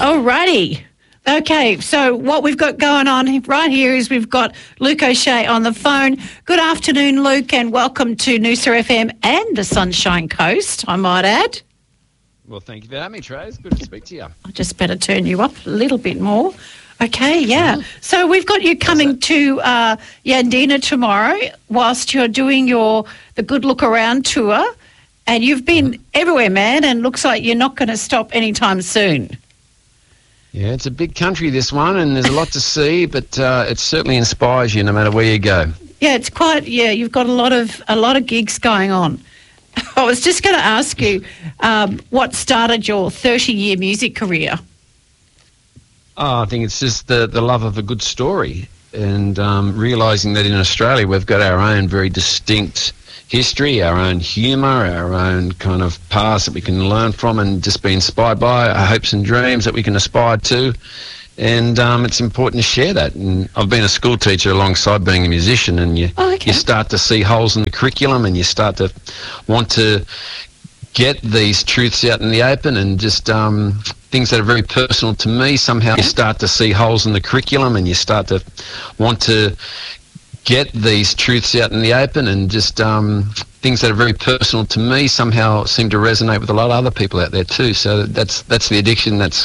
Alrighty. Okay, so what we've got going on right here is we've got Luke O'Shea on the phone. Good afternoon, Luke, and welcome to Noosa FM and the Sunshine Coast, I might add. Well, thank you for having me, Trey. It's good to speak to you. I just better turn you up a little bit more. Okay, yeah. So we've got you coming to Yandina tomorrow whilst you're doing the Good Look Around tour, and you've been everywhere, man, and looks like you're not going to stop anytime soon. Yeah, it's a big country, this one, and there's a lot to see, but it certainly inspires you no matter where you go. Yeah, it's quite. Yeah, you've got a lot of gigs going on. I was just going to ask you what started your 30-year music career. Oh, I think it's just the love of a good story, and realising that in Australia we've got our own very distinct history, our own humour, our own kind of past that we can learn from and just be inspired by, our hopes and dreams that we can aspire to. And it's important to share that. And I've been a school teacher alongside being a musician, and you start to see holes in the curriculum, and you start to want to get these truths out in the open, and just things that are very personal to me. Somehow you start to see holes in the curriculum, and you start to want to get these truths out in the open, and just things that are very personal to me somehow seem to resonate with a lot of other people out there too. So that's the addiction that's